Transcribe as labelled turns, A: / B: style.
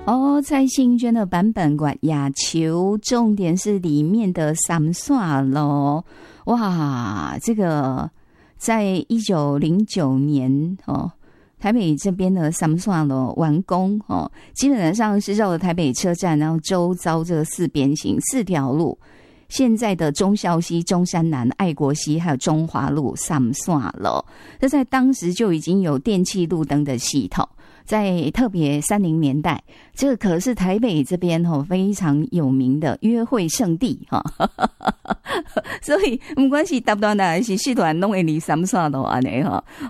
A: 哦，蔡幸娟的版本管亚球，重点是里面的三线路。哇，这个在1909年哦，台北这边的三线路完工哦，基本上是绕着台北车站，然后周遭这个四边形4条路。现在的忠孝西、中山南、爱国西还有中华路三线路，这在当时就已经有电气路灯的系统。在特别30年代，这个可是台北这边非常有名的约会圣地所以不管是搭段还是四段拢会离三线路安尼